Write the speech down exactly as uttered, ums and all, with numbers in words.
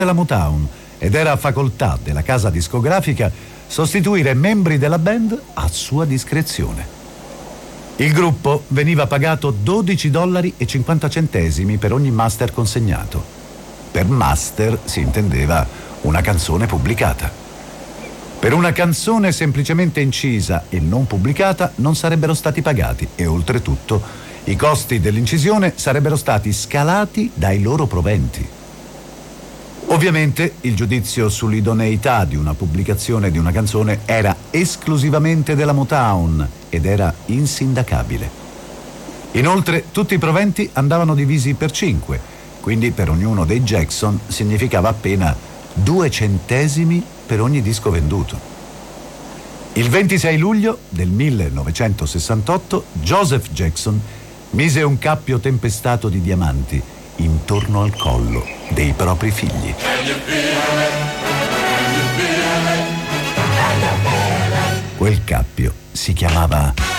della Motown ed era facoltà della casa discografica sostituire membri della band a sua discrezione. Il gruppo veniva pagato dodici dollari e cinquanta centesimi per ogni master consegnato. Per master si intendeva una canzone pubblicata. Per una canzone semplicemente incisa e non pubblicata non sarebbero stati pagati e oltretutto i costi dell'incisione sarebbero stati scalati dai loro proventi. Ovviamente il giudizio sull'idoneità di una pubblicazione di una canzone era esclusivamente della Motown ed era insindacabile. Inoltre tutti i proventi andavano divisi per cinque, quindi per ognuno dei Jackson significava appena due centesimi per ogni disco venduto. Il ventisei luglio del millenovecentosessantotto Joseph Jackson mise un cappio tempestato di diamanti intorno al collo dei propri figli. Quel cappio si chiamava